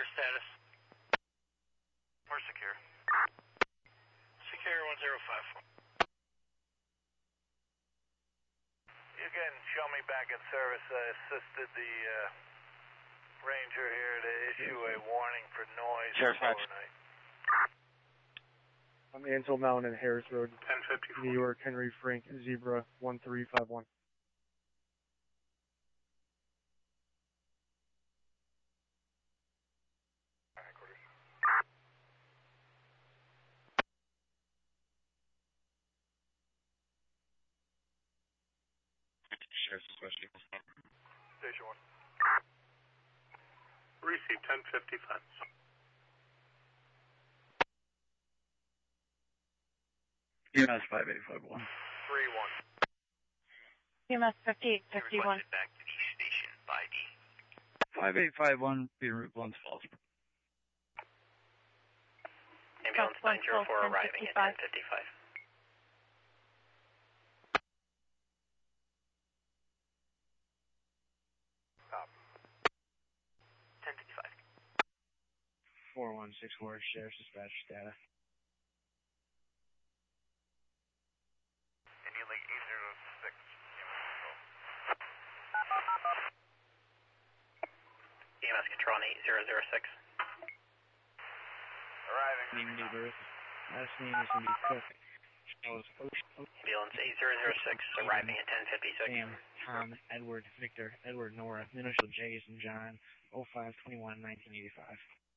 status? We're secure. Secure 1054. You can show me back in service. I assisted the ranger here to issue a warning for noise overnight. I'm Ansel Mountain and Harris Road, 1054. New York, Henry Frank, Zebra 1351. Sheriff's question. Station 1. Receive 1055. EMS 5851. 3-1. EMS 5851. Back to the station 5E. 5851, being Route 1's Falls. Ambulance 904 arriving at 1055. Stop. 1055. 4164, Sheriff's Dispatch data. Indian Lake 806. EMS Control 8006. Arriving. Name, date of birth. Last name is going to be Cook. Ambulance 8006 arriving at 1056. Sam, Tom, Edward, Victor, Edward, Nora. Initial J is in John. 0521-1985.